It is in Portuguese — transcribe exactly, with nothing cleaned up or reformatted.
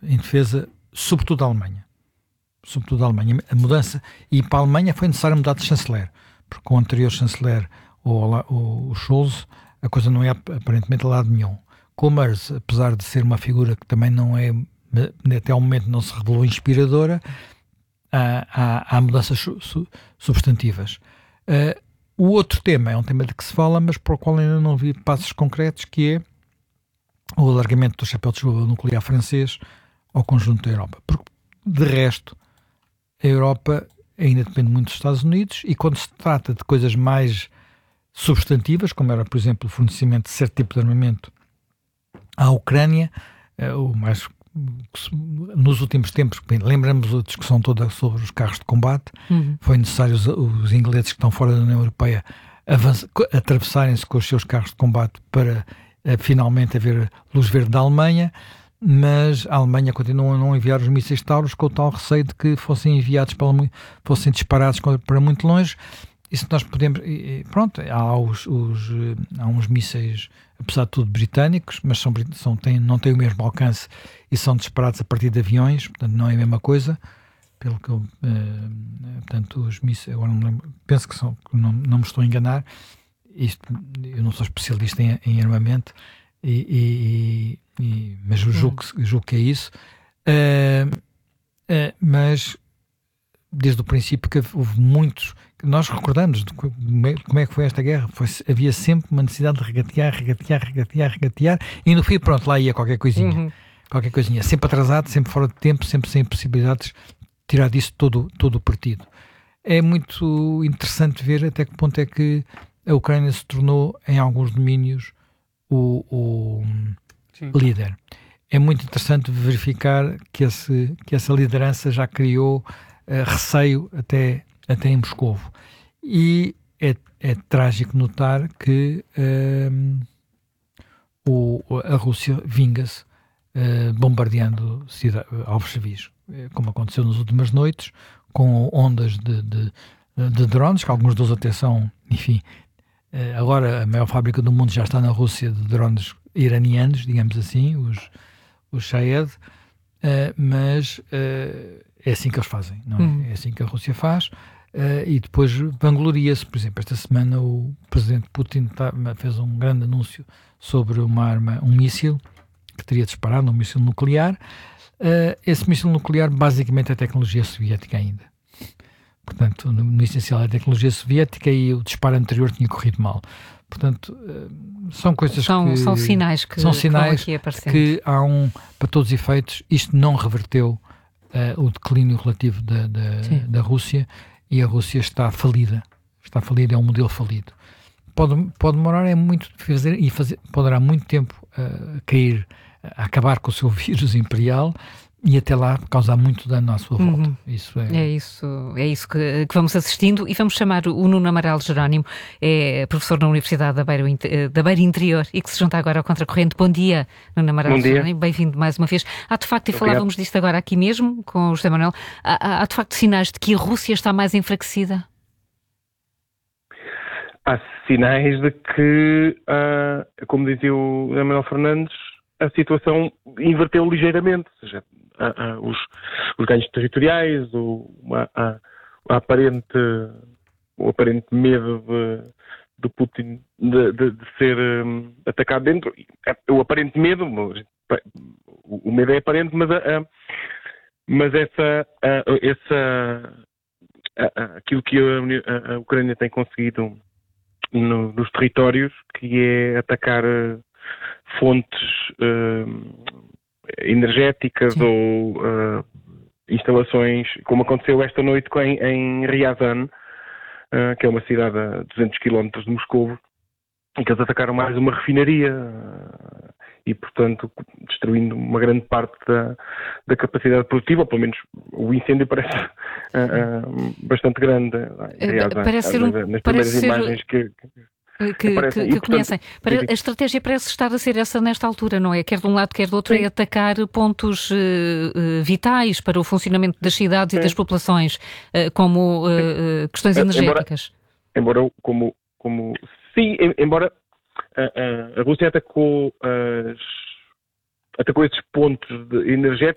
em defesa, sobretudo da Alemanha. Sobretudo da Alemanha. A mudança, e para a Alemanha foi necessário mudar de chanceler, porque com o anterior chanceler, o, o, o Scholz, a coisa não é aparentemente a lado nenhum. Com Merz, apesar de ser uma figura que também não é, até ao momento não se revelou inspiradora, há, há, há mudanças su, su, substantivas. Uh, o outro tema é um tema de que se fala, mas para o qual ainda não vi passos concretos, que é o alargamento do chapéu de chuva nuclear francês ao conjunto da Europa. Porque, de resto, a Europa ainda depende muito dos Estados Unidos, e quando se trata de coisas mais substantivas, como era, por exemplo, o fornecimento de certo tipo de armamento à Ucrânia, o mais, nos últimos tempos, bem, lembramos a discussão toda sobre os carros de combate, uhum. Foi necessário os, os ingleses que estão fora da União Europeia atravessarem-se com os seus carros de combate para uh, finalmente haver luz verde da Alemanha, mas a Alemanha continua a não enviar os mísseis Taurus, com o tal receio de que fossem enviados para, fossem disparados para muito longe. Isso nós podemos, pronto, há, os, os, há uns mísseis, apesar de tudo, britânicos, mas são, são, têm, não têm o mesmo alcance e são disparados a partir de aviões, portanto não é a mesma coisa, pelo que eu, uh, portanto os mísseis, agora não me lembro, penso que, são, que não, não me estou a enganar, isto, eu não sou especialista em, em armamento, e, e, e, mas eu julgo, julgo que é isso, uh, uh, mas desde o princípio que houve muitos, nós recordamos de como é que foi esta guerra, foi, havia sempre uma necessidade de regatear, regatear, regatear, regatear, e no fim, pronto, lá ia qualquer coisinha, uhum. qualquer coisinha, sempre atrasado, sempre fora de tempo, sempre sem possibilidades de tirar disso todo, todo o partido. É muito interessante ver até que ponto é que a Ucrânia se tornou, em alguns domínios, o, o líder. É muito interessante verificar que, esse, que essa liderança já criou Uh, receio até, até em Moscovo. E é, é trágico notar que uh, o, a Rússia vinga-se uh, bombardeando cidade, alvos civis, como aconteceu nas últimas noites, com ondas de, de, de drones, que alguns deles até são, enfim, uh, agora a maior fábrica do mundo já está na Rússia, de drones iranianos, digamos assim, os, os Shahed, uh, mas uh, é assim que eles fazem, não é? Hum. É assim que a Rússia faz, uh, e depois vangloria-se. Por exemplo, esta semana o presidente Putin tá, fez um grande anúncio sobre uma arma, um míssil que teria disparado, um míssil nuclear. Uh, esse míssil nuclear basicamente é tecnologia soviética ainda. Portanto, no, no essencial é tecnologia soviética, e o disparo anterior tinha corrido mal. Portanto, uh, são coisas são, que... São sinais que, são sinais que, que há um, para todos os efeitos, isto não reverteu Uh, o declínio relativo da, da, da Rússia, e a Rússia está falida. Está falida, é um modelo falido. Pode, pode demorar é muito fazer, e fazer, poderá muito tempo uh, cair, a acabar com o seu vírus imperial, e até lá causar muito dano à sua volta. Uhum. Isso é... é isso, é isso que, que vamos assistindo, e vamos chamar o Nuno Amaral Jerónimo, é professor na Universidade da Beira, da Beira Interior, e que se junta agora ao Contracorrente. Bom dia, Nuno Amaral Jerónimo, bem-vindo mais uma vez. Há de facto, e Obrigado. Falávamos disto agora aqui mesmo com o José Manuel, há, há de facto sinais de que a Rússia está mais enfraquecida? Há sinais de que, uh, como dizia o José Manuel Fernandes, a situação inverteu ligeiramente, ou seja, a, a, os, os ganhos territoriais, o, a, a, a aparente, o aparente medo de, de Putin de, de, de ser um, atacado dentro, o aparente medo, o, o medo é aparente, mas, a, a, mas essa, a, essa a, a, aquilo que a, a Ucrânia tem conseguido no, nos territórios, que é atacar fontes uh, energéticas Sim. ou uh, instalações, como aconteceu esta noite em, em Ryazan, uh, que é uma cidade a duzentos quilómetros de Moscovo, em que eles atacaram mais uma refinaria uh, e, portanto, destruindo uma grande parte da, da capacidade produtiva, ou pelo menos o incêndio parece uh, uh, bastante grande. Em Ryazan, parece ser um, nas parece primeiras ser... imagens que... Que, que, que, que portanto, conhecem. Para, a estratégia parece estar a ser essa nesta altura, não é? Quer de um lado, quer do outro, sim. É atacar pontos uh, uh, vitais para o funcionamento das cidades sim. e das populações, uh, como uh, uh, questões energéticas. Embora, embora como, como... Sim, embora a, a, a Rússia atacou, as, atacou esses pontos de energéticos